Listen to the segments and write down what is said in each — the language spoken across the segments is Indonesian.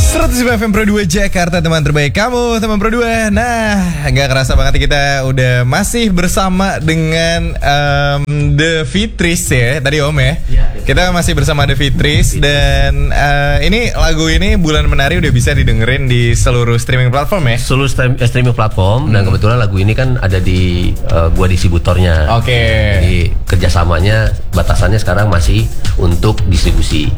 105 FM Pro 2 Jakarta, teman terbaik kamu, teman Pro 2. Nah, gak kerasa banget kita udah masih bersama dengan The Fitris ya, tadi Om ya. Kita masih bersama The Fitris dan ini lagu ini Bulan Menari udah bisa didengerin di seluruh streaming platform ya. Seluruh streaming platform dan kebetulan lagu ini kan ada di gua distributornya. Oke. Jadi kerjasamanya batasannya sekarang masih untuk distribusi.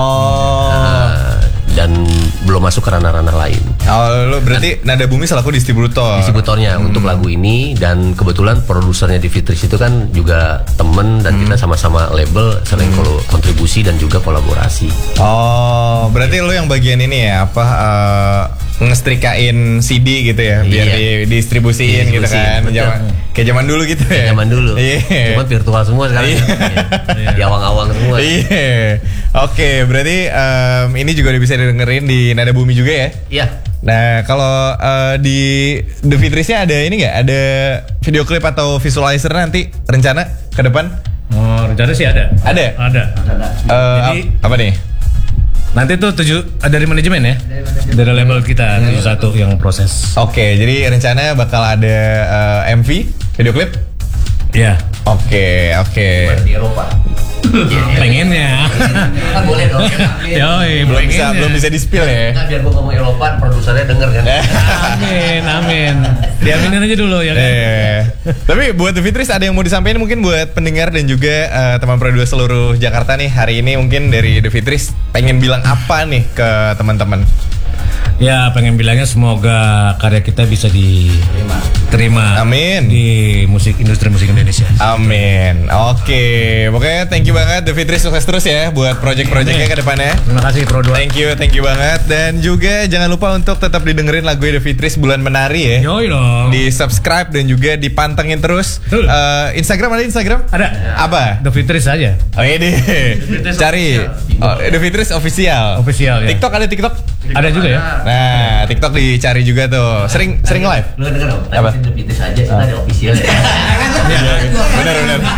Dan belum masuk ke ranah-ranah lain. Oh, lo berarti Nada Bumi selaku distributornya untuk lagu ini, dan kebetulan produsernya di Fitris itu kan juga temen dan kita sama-sama label sering kontribusi dan juga kolaborasi. Oh, berarti lo yang bagian ini ya, apa ngestrikain CD gitu ya, biar didistribusiin gitu kan. Kayak zaman dulu gitu ya. Zaman dulu. Cuman virtual semua sekarang. Di awang-awang semua. Oke, berarti ini juga udah bisa didengerin di Nada Bumi juga ya? Iya. Nah, kalau di The Fitrisnya ada ini nggak? Ada video klip atau visualizer nanti rencana ke depan? Oh, rencana sih ada. Ada? Ada. Jadi apa nih? Nanti tuh dari manajemen ya? Dari label kita 71 yang proses. Oke, jadi rencana bakal ada MV, video klip? Iya. Oke. Di Eropa. Pengennya. Kan boleh dong. Yoi, belum bisa di-spill ya. Nah, biar gua ngomong Eropa, produsernya denger kan. Amin. Diaminin aja dulu ya kan. Tapi buat The Fitris ada yang mau disampaikan mungkin buat pendengar dan juga teman Pro 2 seluruh Jakarta nih, hari ini mungkin dari The Fitris pengen bilang apa nih ke teman-teman? Ya, pengen bilangnya semoga karya kita bisa diterima. Amin. Di industri musik Indonesia. Amin. Oke, pokoknya thank you banget The Fitris, sukses terus ya buat project-projectnya ke depannya. Terima kasih Pro 2. Thank you banget. Dan juga jangan lupa untuk tetap didengerin lagu The Fitris Bulan Menari ya. Yoi dong. Di subscribe dan juga dipantengin terus. Instagram ada Instagram? Ada. Apa? The Fitris aja. Oh ini cari The Fitris official. Official ya. TikTok ada TikTok? Ada juga ya. Nah, TikTok dicari juga tuh. Sering live. Lu denger dong. Apa? The Fitris aja, kita ada official ya. Bener.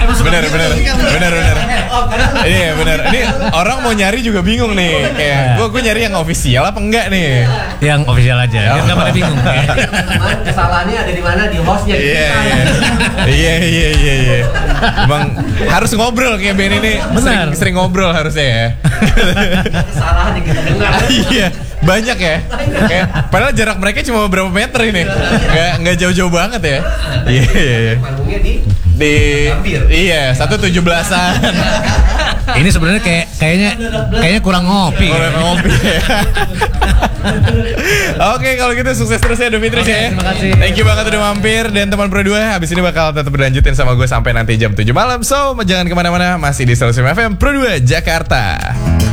Iya bener. Ini orang mau nyari juga bingung nih. Kayak gue nyari yang official apa enggak nih? Yang official aja. Biar nggak pada bingung. Kesalahannya ada di mana, di hostnya. Iya. Bang harus ngobrol kayak Ben ini. Benar. Sering ngobrol harusnya ya. Kesalahan yang kita dengar. Iya. Banyak ya. Kayak padahal jarak mereka cuma berapa meter ini. Nggak jauh-jauh banget ya. Iya. Panggungnya di iya 117-an. Ini sebenarnya kayaknya kurang ngopi. Oke, kalau gitu sukses terus ya The Fitris ya. Terima kasih. Thank you banget udah mampir. Dan teman Pro 2 habis ini bakal tetap berlanjutin sama gue sampai nanti jam 7 malam. So jangan kemana-mana, masih di 105 FM Pro 2 Jakarta.